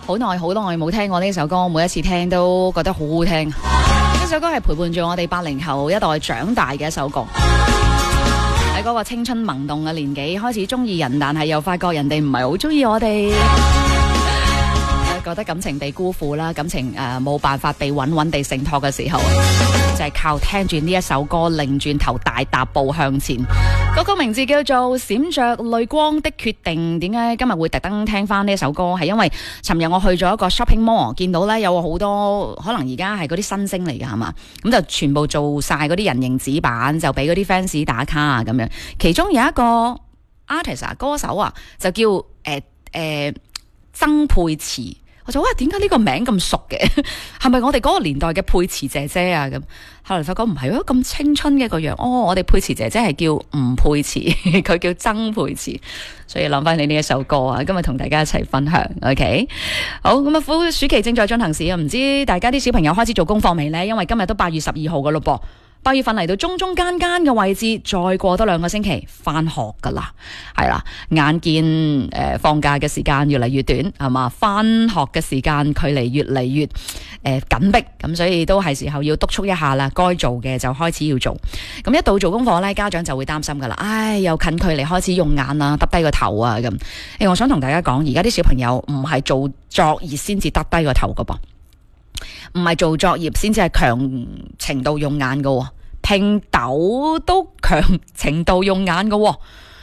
好耐冇聽過呢首歌，每一次聽都覺得好好聽。呢首歌係陪伴住我哋80後一代長大嘅一首歌。喺嗰個青春萌動嘅年紀，開始中意人，但係又發覺人哋唔係好中意我哋，覺得感情被辜負啦，感情冇辦法被穩穩地承托嘅時候，就係靠聽住呢一首歌，擰轉頭大踏步向前。嗰個名字叫做《閃着淚光的決定》。點解今日會特登聽翻呢首歌？係因為尋日我去咗一個 shopping mall， 見到呢有好多可能而家係嗰啲新星嚟㗎，係嘛？咁就全部做晒嗰啲人形紙板，就俾嗰啲 fans 打卡啊咁樣。其中有一個 artist 歌手啊，就叫曾沛慈。我就話點解呢個名咁熟嘅？係咪我哋嗰個年代嘅沛慈姐姐啊？咁後來發覺唔係喎，咁青春嘅個樣。我哋沛慈姐姐係叫吳沛慈，佢叫曾沛慈，所以諗翻你呢一首歌啊，今日同大家一齊分享。OK， 好咁啊，暑期正在進行時啊，唔知大家啲小朋友開始做功課未呢？因為今日都8月12號噶咯噃。8月份嚟到中間嘅位置，再過多2個星期翻學噶啦，係啦，眼見放假嘅時間越嚟越短，係嘛，翻學嘅時間距離越嚟越緊迫，咁所以都係時候要督促一下啦，該做嘅就開始要做。咁一到做功課呢，家長就會擔心噶啦，又近距離開始用眼啊，耷低個頭啊咁。我想同大家講，而家啲小朋友唔係做作業先至耷低個頭噶噃。唔係做作業先至係強程度用眼嘅，拼豆都強程度用眼嘅。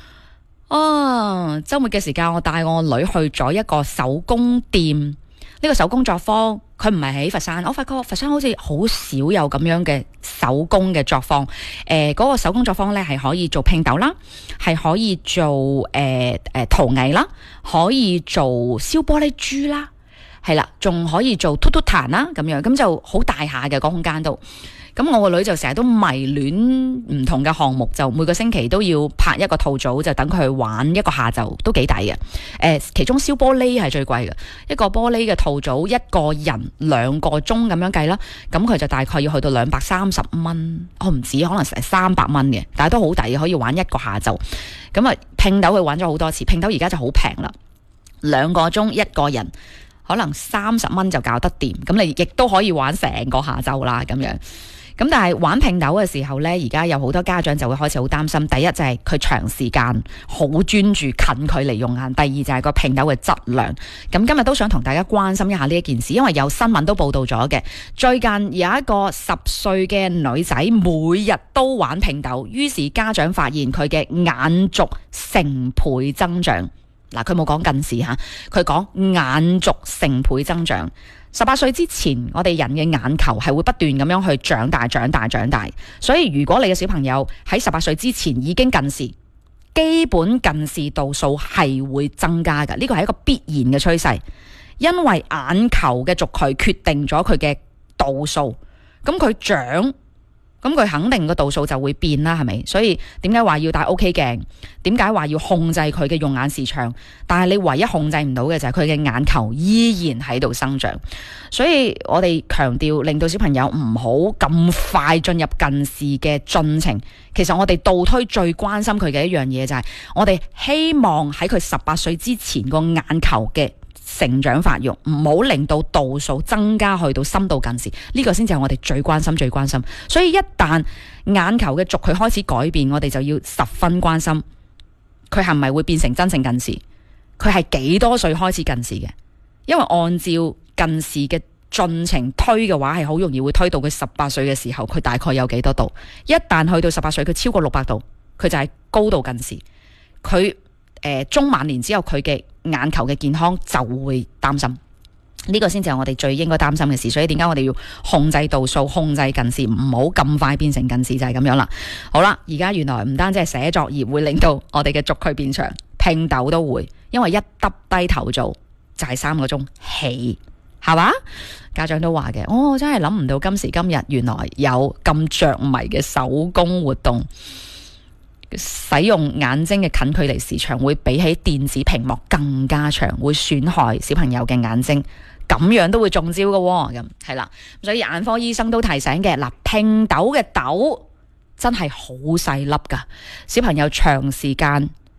周末嘅時間我帶我女去咗一個手工店，呢個手工作坊佢唔係喺佛山，我發覺佛山好似好少有咁樣嘅手工嘅作坊。嗰個手工作坊呢係可以做拼豆啦，係可以做陶藝啦，可以做燒玻璃珠啦。係啦，仲可以做嘟嘟彈啦，咁樣咁就好大下嘅個空間度。咁我個女就成日都迷戀唔同嘅項目，就每個星期都要拍一個套組，就等佢去玩一個下晝，都幾抵嘅。其中燒玻璃係最貴嘅，一個玻璃嘅套組，一個人2個鐘咁樣計啦，咁佢就大概要去到230蚊，我唔止，可能成300蚊嘅，但係都好抵，可以玩一個下晝。咁啊，拼豆佢玩咗好多次，拼豆而家就好平啦，2個鐘一個人。可能30蚊就搞得掂，咁你亦都可以玩成個下晝啦咁樣。咁但係玩拼豆嘅時候呢，而家有好多家長就會開始好擔心。第一就係佢長時間好專注近距離用眼，第二就係個拼豆嘅質量。咁今日都想同大家關心一下呢一件事，因為有新聞都報道咗嘅。最近有一個10歲嘅女仔每日都玩拼豆，於是家長發現佢嘅眼軸成倍增長。嗱，佢冇講近視吓，佢講眼軸成倍增長。18歲之前，我哋人嘅眼球係會不斷咁樣去長大。所以如果你嘅小朋友喺18歲之前已經近視，基本近視度數係會增加嘅。呢個係一個必然嘅趨勢，因為眼球嘅軸距決定咗佢嘅度數，咁佢長。咁佢肯定個度數就會變啦，係咪？所以點解話要戴 OK 鏡？點解話要控制佢嘅用眼時長？但係你唯一控制唔到嘅就係佢嘅眼球依然喺度生長。所以我哋強調令到小朋友唔好咁快進入近視嘅進程。其實我哋倒推最關心佢嘅一樣嘢就係我哋希望喺佢18歲之前個眼球嘅成長發育，唔好令到度數增加去到深度近視，呢個先至係我哋最關心。所以一旦眼球嘅軸距開始改變，我哋就要十分關心佢係咪會變成真正近視，佢係幾多歲開始近視嘅？因為按照近視嘅進程推嘅話，係好容易會推到佢18歲嘅時候，佢大概有幾多度？一旦去到18歲，佢超過600度，佢就係高度近視。佢中晚年之後，佢嘅眼球嘅健康就會擔心，呢個先至係我哋最應該擔心嘅事。所以點解我哋要控制度數、控制近視，唔好咁快變成近視，就係咁樣啦。好啦，而家原來唔單止係寫作業會令到我哋嘅軸距變長，拼豆都會，因為一耷低頭做就係3個鐘起，係嘛？家長都話嘅，我真係諗唔到今時今日原來有咁着迷嘅手工活動。使用眼睛嘅近距離時長會比起電子屏幕更加長，會損害小朋友嘅眼睛，咁樣都會中招嘅喎。咁係啦，所以眼科醫生都提醒嘅，嗱，拼豆嘅豆真係好細粒噶，小朋友長時間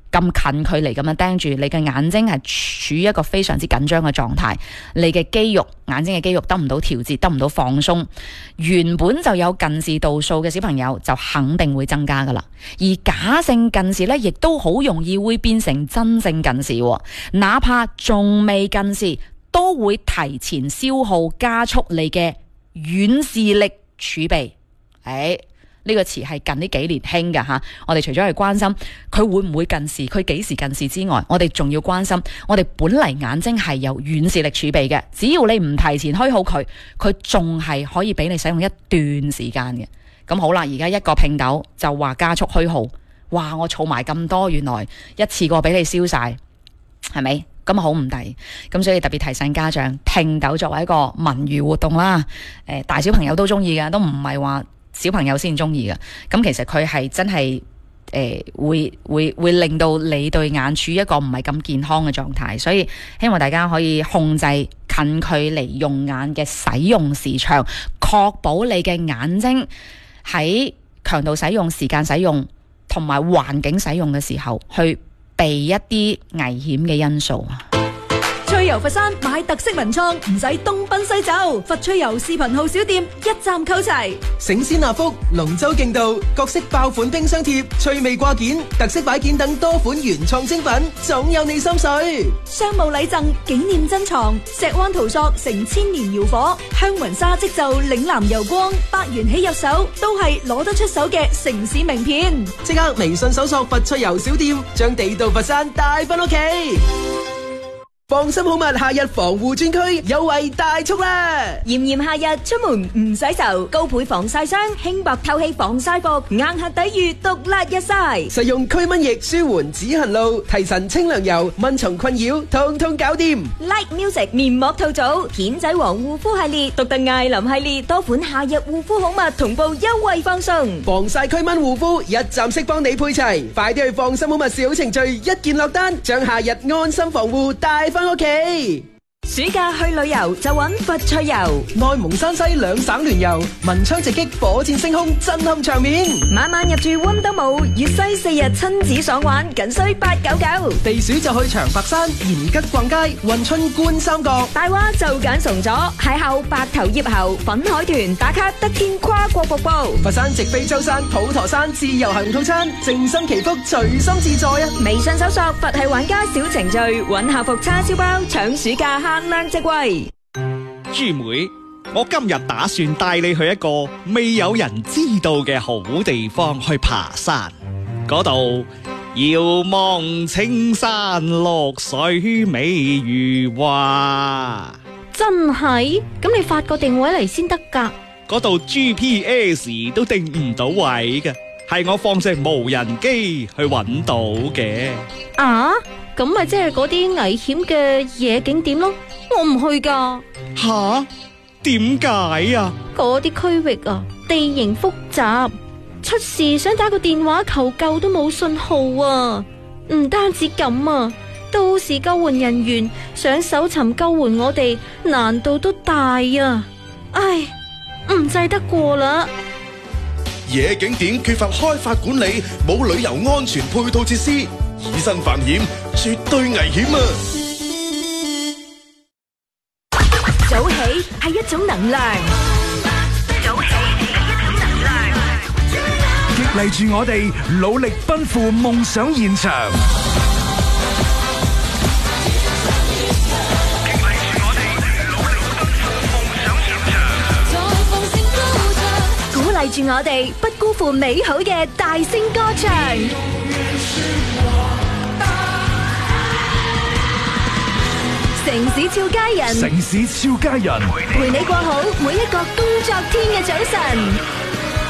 咁近距離咁樣盯住，你嘅眼睛係處於一個非常之緊張嘅狀態，你嘅眼睛嘅肌肉得唔到調節，得唔到放鬆，原本就有近視度數嘅小朋友就肯定會增加噶啦。而假性近視呢，亦都好容易會變成真正近視，哪怕仲未近視，都會提前消耗加速你嘅遠視力儲備。呢個詞係近呢幾年興㗎吓，我哋除咗係關心佢會唔會近視，佢幾時近視之外，我哋仲要關心我哋本嚟眼睛係有遠視力儲備嘅，只要你唔提前虛耗佢，佢仲係可以俾你使用一段時間嘅。咁好啦，而家一個拼豆就話加速虛耗，哇！我儲埋咁多，原來一次過俾你燒晒，係咪？咁好唔抵，咁所以特別提醒家長，拼豆作為一個文娛活動啦，大小朋友都中意嘅，都唔係話小朋友先中意嘅。咁其實佢係真係會令到你對眼處於一個唔係咁健康嘅狀態，所以希望大家可以控制近距離用眼嘅使用時長，確保你嘅眼睛喺強度使用、時間使用同埋環境使用嘅時候去避一啲危險嘅因素。 趣遊佛山買特色文創，唔使東奔西走，佛趣遊視頻號小店一站購齊。 醒仙納福、龍舟競渡、各式爆款冰箱貼、趣味掛件、特色擺件等多款原創精品，總有你心水。 商務禮贈、紀念珍藏、石灣陶塑成千年窯火，香雲紗織就嶺南油光，百元起入手都係攞得出手嘅城市名片。 即刻微信搜索佛趣遊小店，將地道佛山帶返屋企。放心好物夏日防護專區優惠大促啦！ 炎炎夏日出門唔洗愁，高倍防曬霜、輕薄透氣防曬服，硬核抵禦毒辣日曬。 實用驅蚊液舒緩止痕露，提神清涼油，蚊蟲困擾通通搞掂。 Like Music 面膜套組、片仔癀護膚系列、獨特艾琳系列多款夏日護膚好物同步優惠放送， 防曬驅蚊護膚一站式幫你配齊，快啲去放心好物小程序一鍵落單，將夏日安心防護帶返屋企。 暑假去旅遊就揾佛趣遊， 內蒙山西兩省聯遊，文昌直擊火箭升空，震撼場面。 晚晚入住溫德姆，粵西4日親子爽玩，僅需899。 避暑就去長白山、延吉逛街、運春觀三角。 大話就揀崇左，邂逅白頭葉猴，粉海豚打卡得天跨國瀑布。 佛山直飛舟山、普陀山自由行套餐，靜心祈福，隨心自在啊！ 微信搜索佛系玩家小程序，揾客服叉燒包，搶暑假限量職位。 豬妹，我今日打算帶你去一個未有人知道嘅好地方去爬山，嗰度遙望青山綠水美如畫。 真係？咁你發個定位嚟先得㗎。 嗰度 GPS 都定唔到位嘅，係我放隻無人機去揾到嘅。 啊？咁咪即係嗰啲危險嘅野景點咯，我唔去㗎。 吓？點解啊？ 嗰啲區域啊，地形複雜，出事想打個電話求救都冇信號啊！唔單止咁啊，到時救援人員想搜尋救援我哋，難度都大啊！唉，唔制得過啦。 野景點缺乏開發管理，冇旅遊安全配套設施，以身犯險，絕對危險啊！ 早起係一種能量，早起係一種能量， 激勵住我哋努力奔赴夢想現場。 鼓勵住我哋不辜負美好嘅大聲歌唱。城市俏佳人， 城市俏佳人， 陪你過好每一個工作天嘅早晨。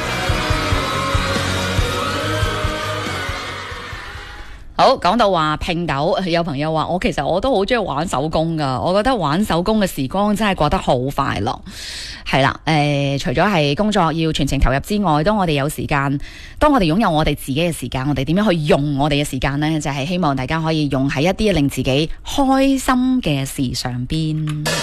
好，講到話拼豆，有朋友話我其實我都好中意玩手工噶，我覺得玩手工嘅時光真係過得好快樂。係啦，除咗係工作要全程投入之外，當我哋有時間，當我哋擁有我哋自己嘅時間，我哋點樣去用我哋嘅時間呢？就係希望大家可以用喺一啲令自己開心嘅事上邊。